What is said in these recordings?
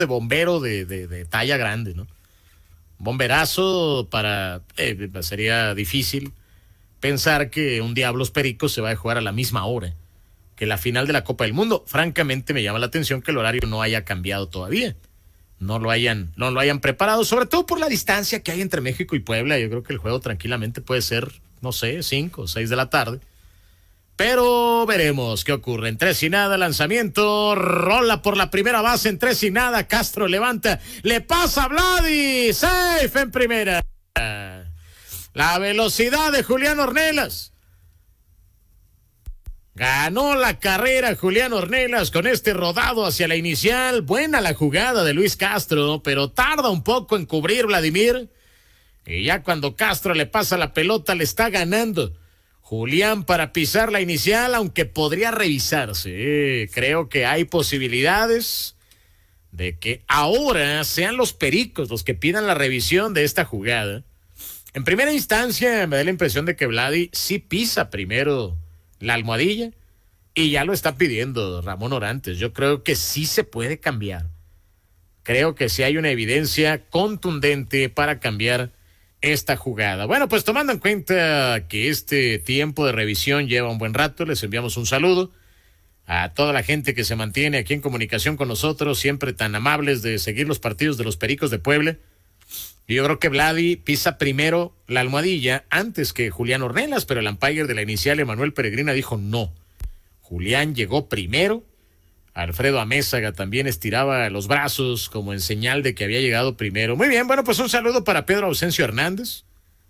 de bombero de talla grande, ¿no? Bomberazo sería difícil pensar que un Diablos Pericos se va a jugar a la misma hora que la final de la Copa del Mundo. Francamente me llama la atención que el horario no haya cambiado todavía. No lo hayan preparado, sobre todo por la distancia que hay entre México y Puebla. Yo creo que el juego tranquilamente puede ser, no sé, 5 o 6 de la tarde. Pero veremos qué ocurre. En 3 y nada, lanzamiento, rola por la primera base en 3 y nada, Castro levanta, le pasa a Vladi, safe en primera. La velocidad de Julián Ornelas. Ganó la carrera Julián Ornelas con este rodado hacia la inicial. Buena la jugada de Luis Castro, pero tarda un poco en cubrir Vladimir. Y ya cuando Castro le pasa la pelota, le está ganando Julián para pisar la inicial, aunque podría revisarse. Creo que hay posibilidades de que ahora sean los Pericos los que pidan la revisión de esta jugada. En primera instancia me da la impresión de que Vladi sí pisa primero la almohadilla y ya lo está pidiendo Ramón Orantes. Yo creo que sí se puede cambiar. Creo que sí hay una evidencia contundente para cambiar esta jugada. Bueno, pues tomando en cuenta que este tiempo de revisión lleva un buen rato, les enviamos un saludo a toda la gente que se mantiene aquí en comunicación con nosotros, siempre tan amables de seguir los partidos de los Pericos de Puebla. Y yo creo que Vladi pisa primero la almohadilla antes que Julián Ornelas, pero el umpire de la inicial, Emanuel Peregrina, dijo no. Julián llegó primero. Alfredo Amézaga también estiraba los brazos como en señal de que había llegado primero. Muy bien, bueno, pues un saludo para Pedro Ausencio Hernández.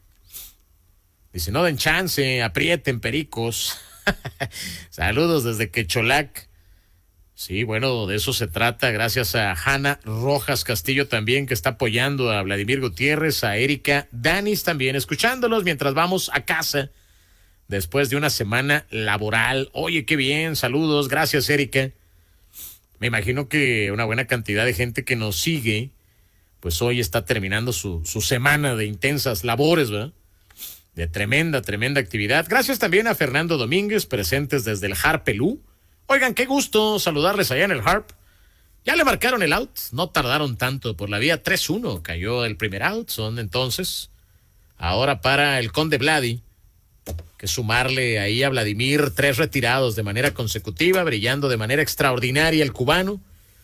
Dice, no den chance, aprieten Pericos. Saludos desde Quecholac. Sí, bueno, de eso se trata, gracias a Hanna Rojas Castillo también, que está apoyando a Vladimir Gutiérrez, a Erika Danis también, escuchándolos mientras vamos a casa después de una semana laboral. Oye, qué bien, saludos, gracias Erika. Me imagino que una buena cantidad de gente que nos sigue, pues hoy está terminando su semana de intensas labores, ¿verdad? De tremenda actividad. Gracias también a Fernando Domínguez, presentes desde el Harp Pelú. Oigan, qué gusto saludarles allá en el Harp. Ya le marcaron el out, no tardaron tanto por la vía 3-1, cayó el primer out, son entonces ahora para el Conde Vladi, que sumarle ahí a Vladimir 3 retirados de manera consecutiva, brillando de manera extraordinaria el cubano,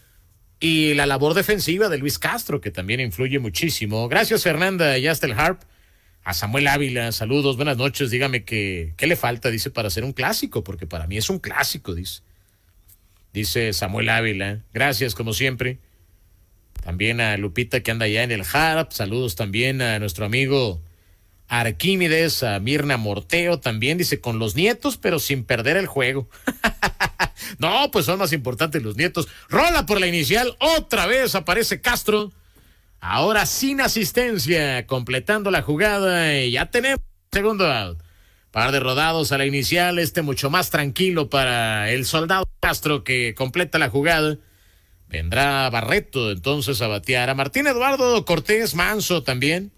y la labor defensiva de Luis Castro, que también influye muchísimo. Gracias, Fernanda, ya está el Harp. A Samuel Ávila, saludos, buenas noches, dígame qué le falta, dice, para hacer un clásico, porque para mí es un clásico, dice Samuel Ávila. Gracias, como siempre. También a Lupita, que anda allá en el Harp, saludos también a nuestro amigo Arquímedes, a Mirna Morteo también, dice, con los nietos, pero sin perder el juego. No, pues son más importantes los nietos. Rola por la inicial, otra vez aparece Castro, ahora sin asistencia, completando la jugada, y ya tenemos segundo out. Par de rodados a la inicial, mucho más tranquilo para el soldado Castro, que completa la jugada. Vendrá Barreto entonces a batear, a Martín Eduardo Cortés Manso también.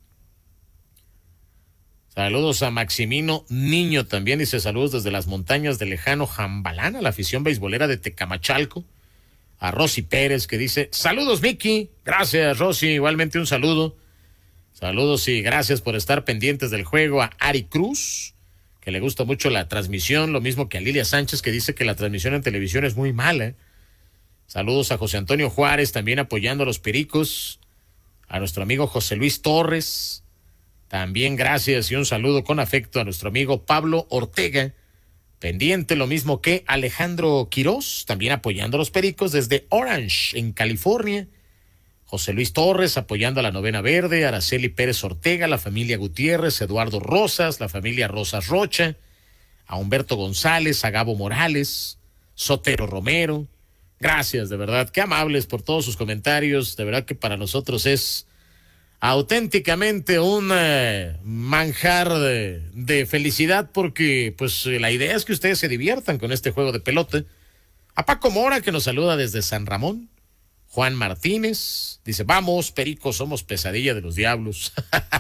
Saludos a Maximino Niño también, dice, saludos desde las montañas del lejano Jambalán, a la afición beisbolera de Tecamachalco. A Rosy Pérez, que dice, saludos Miki. Gracias Rosy, igualmente un saludo. Saludos y gracias por estar pendientes del juego. A Ari Cruz, que le gusta mucho la transmisión, lo mismo que a Lilia Sánchez, que dice que la transmisión en televisión es muy mala. Saludos a José Antonio Juárez, también apoyando a los Pericos. A nuestro amigo José Luis Torres, también gracias y un saludo con afecto a nuestro amigo Pablo Ortega, pendiente lo mismo que Alejandro Quirós, también apoyando a los Pericos desde Orange, en California. José Luis Torres apoyando a la Novena Verde, Araceli Pérez Ortega, la familia Gutiérrez, Eduardo Rosas, la familia Rosas Rocha, a Humberto González, a Gabo Morales, Sotero Romero. Gracias, de verdad, qué amables por todos sus comentarios. De verdad que para nosotros es auténticamente un manjar de felicidad, porque pues la idea es que ustedes se diviertan con este juego de pelota. A Paco Mora, que nos saluda desde San Ramón. Juan Martínez dice, vamos Pericos, somos pesadilla de los Diablos.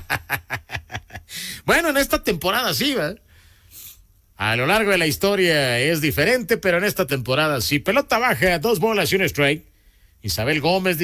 Bueno, en esta temporada sí, ¿verdad? A lo largo de la historia es diferente, pero en esta temporada sí. Pelota baja, 2 bolas y un strike. Isabel Gómez dice,